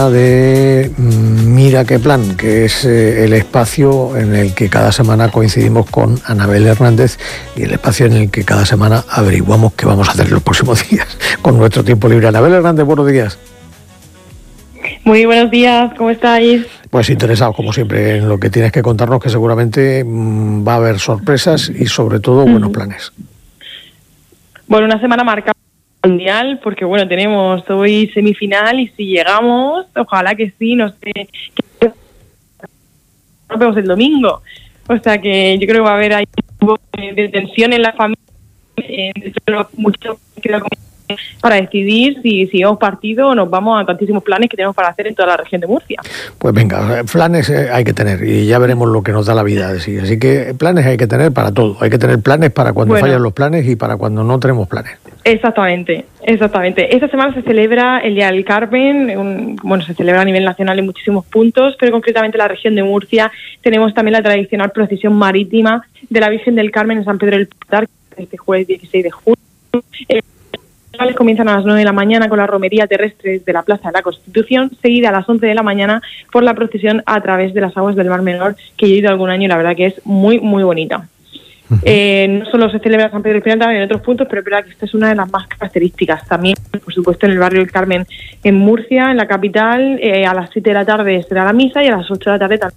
de Mira qué plan, que es el espacio en el que cada semana coincidimos con Anabel Hernández y el espacio en el que cada semana averiguamos qué vamos a hacer los próximos días con nuestro tiempo libre. Anabel Hernández, buenos días. Muy buenos días, ¿cómo estáis? Pues interesados, como siempre, en lo que tienes que contarnos, que seguramente va a haber sorpresas y sobre todo buenos planes. Bueno, una semana marcada mundial, porque bueno, tenemos hoy semifinal y si llegamos, ojalá que sí, no sé, que nos vemos el domingo. O sea que yo creo que va a haber ahí un poco de tensión en la familia, mucho para decidir si llevamos partido o nos vamos a tantísimos planes que tenemos para hacer en toda la región de Murcia. Pues venga, planes hay que tener y ya veremos lo que nos da la vida. Así que planes hay que tener para todo. Hay que tener planes para cuando fallan los planes y para cuando no tenemos planes. Exactamente. Esta semana se celebra el Día del Carmen, se celebra a nivel nacional en muchísimos puntos, pero concretamente en la región de Murcia tenemos también la tradicional procesión marítima de la Virgen del Carmen en San Pedro del Pilar, este jueves 16 de junio. Comienzan a las 9 de la mañana con la romería terrestre de la Plaza de la Constitución, seguida a las 11 de la mañana por la procesión a través de las aguas del Mar Menor, que yo he ido algún año y la verdad que es muy, muy bonita. No solo se celebra San Pedro del Pilar, también en otros puntos, pero es verdad que esta es una de las más características. También, por supuesto, en el barrio del Carmen, en Murcia, en la capital, a las 7 de la tarde será la misa y a las 8 de la tarde también